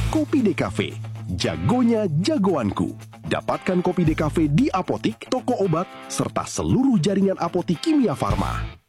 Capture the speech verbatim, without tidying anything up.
Kopi D Cafe, jagonya jagoanku. Dapatkan Kopi D Cafe di apotik, toko obat, serta seluruh jaringan apotik Kimia Farma.